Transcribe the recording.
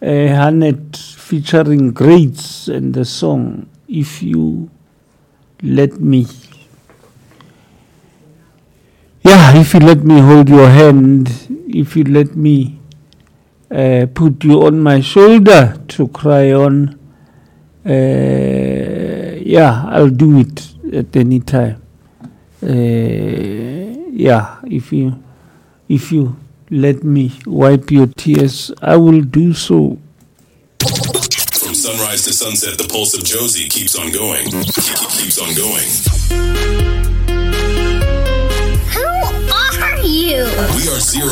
Hanet featuring Greats and the song If You Let Me. Yeah, if you let me hold your hand, if you let me put you on my shoulder to cry on, yeah, I'll do it at any time. Yeah, if you let me wipe your tears, I will do so. From sunrise to sunset, the pulse of Josie keeps on going. Keeps on going. Who are you? We are Zero